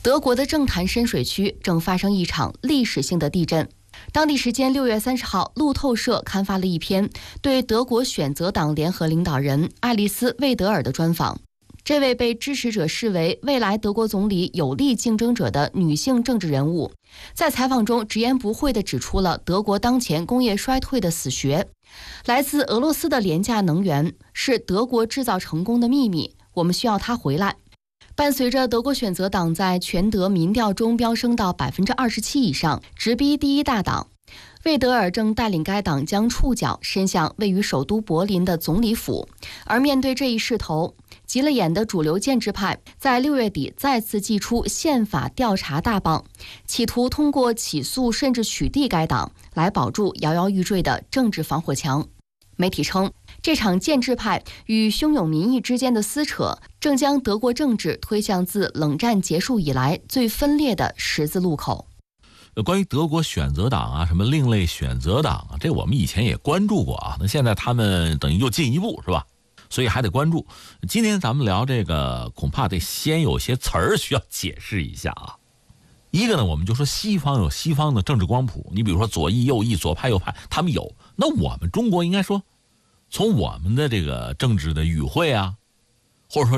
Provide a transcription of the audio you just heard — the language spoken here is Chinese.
德国的政坛深水区正发生一场历史性的地震。当地时间6月30号，路透社刊发了一篇对德国选择党联合领导人爱丽丝·魏德尔的专访。这位被支持者视为未来德国总理有力竞争者的女性政治人物，在采访中直言不讳地指出了德国当前工业衰退的死穴。来自俄罗斯的廉价能源是德国制造成功的秘密，我们需要它回来。伴随着德国选择党在全德民调中飙升到27%以上，直逼第一大党，魏德尔正带领该党将触角伸向位于首都柏林的总理府。而面对这一势头，急了眼的主流建制派在6月底再次祭出宪法调查大棒，企图通过起诉甚至取缔该党来保住摇摇欲坠的政治防火墙。媒体称，这场建制派与汹涌民意之间的撕扯，正将德国政治推向自冷战结束以来最分裂的十字路口。 关于德国选择党啊，什么另类选择党啊，这我们以前也关注过啊。那现在他们等于又进一步，是吧？所以还得关注。今天咱们聊这个，恐怕得先有些词儿需要解释一下啊。一个呢，我们就说西方有西方的政治光谱，你比如说左翼、右翼、左派、右派，他们有。那我们中国应该说，从我们的这个政治的语汇啊，或者说